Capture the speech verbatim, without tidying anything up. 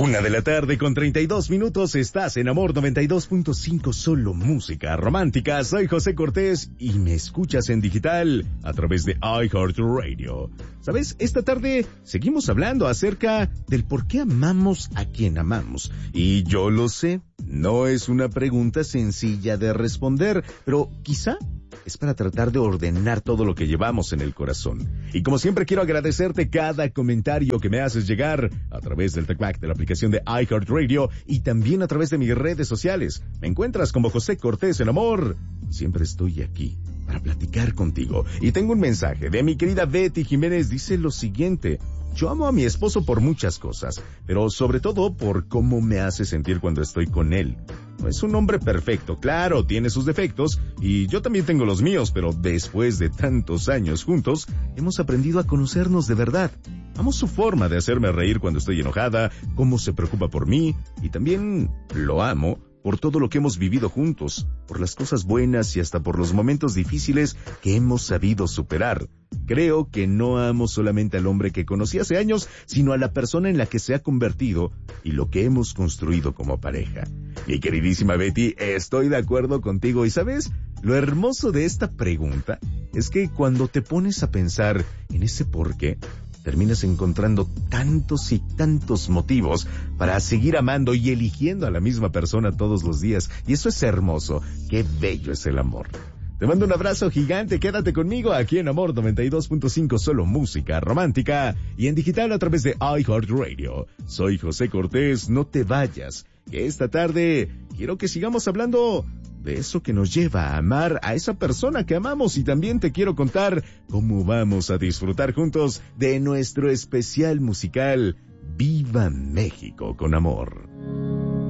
Una de la tarde con treinta y dos minutos, estás en Amor noventa y dos punto cinco, solo música romántica. Soy José Cortés y me escuchas en digital a través de iHeartRadio. ¿Sabes? Esta tarde seguimos hablando acerca del por qué amamos a quien amamos. Y yo lo sé, no es una pregunta sencilla de responder, pero quizá es para tratar de ordenar todo lo que llevamos en el corazón. Y como siempre quiero agradecerte cada comentario que me haces llegar a través del TalkBack de la aplicación de iHeartRadio y también a través de mis redes sociales. Me encuentras como José Cortés en Amor. Siempre estoy aquí para platicar contigo. Y tengo un mensaje de mi querida Betty Jiménez. Dice lo siguiente: yo amo a mi esposo por muchas cosas, pero sobre todo por cómo me hace sentir cuando estoy con él. No es un hombre perfecto, claro, tiene sus defectos, y yo también tengo los míos, pero después de tantos años juntos, hemos aprendido a conocernos de verdad. Amo su forma de hacerme reír cuando estoy enojada, cómo se preocupa por mí, y también lo amo por todo lo que hemos vivido juntos, por las cosas buenas y hasta por los momentos difíciles que hemos sabido superar. Creo que no amo solamente al hombre que conocí hace años, sino a la persona en la que se ha convertido y lo que hemos construido como pareja. Mi queridísima Betty, estoy de acuerdo contigo. ¿Y sabes? Lo hermoso de esta pregunta es que cuando te pones a pensar en ese por qué, terminas encontrando tantos y tantos motivos para seguir amando y eligiendo a la misma persona todos los días. Y eso es hermoso. Qué bello es el amor. Te mando un abrazo gigante. Quédate conmigo aquí en Amor noventa y dos punto cinco, solo música romántica y en digital a través de iHeartRadio. Soy José Cortés. No te vayas, que esta tarde quiero que sigamos hablando de eso que nos lleva a amar a esa persona que amamos, y también te quiero contar cómo vamos a disfrutar juntos de nuestro especial musical Viva México con Amor.